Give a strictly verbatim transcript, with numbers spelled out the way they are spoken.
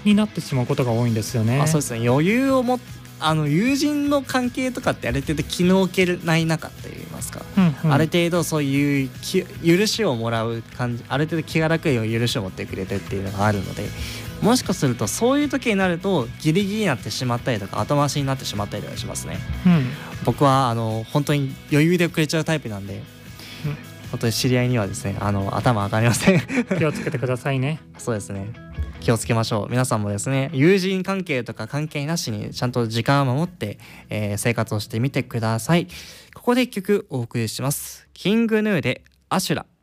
になってしまうことが多いんですよね。 あ、そうですね。余裕をもあの友人の関係とかってある程度気の置けない中って言いますか、 うんうん、 ある程度そういうき許しをもらう感じ、ある程度気が楽に許しを持ってくれてっていうのがあるので、もしかするとそういう時になるとギリギリになってしまったりとか後回しになってしまったりとかしますね、 うん、 僕はあの本当に余裕でくれちゃうタイプなんで、うん、本当に知り合いにはですね、あの頭上がりません気をつけてくださいね。 そうですね、気をつけましょう。皆さんもですね、友人関係とか関係なしにちゃんと時間を守って、えー、生活をしてみてください。ここで一曲お送りします。キングヌーでアシュラ。